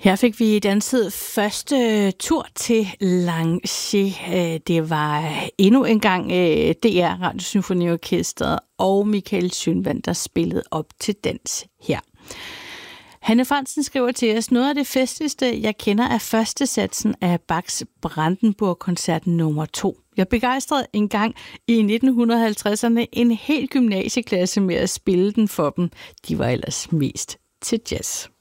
Her fik vi danset første tur til Lange. Det var endnu en gang DR Radiosymfoniorkestret og Michael Synvand, der spillede op til dans her. Hanne Fransen skriver til os, noget af det festligste, jeg kender, er første satsen af Bachs Brandenburg-koncert nummer 2. Jeg begejstrede engang i 1950'erne en hel gymnasieklasse med at spille den for dem. De var ellers mest til jazz.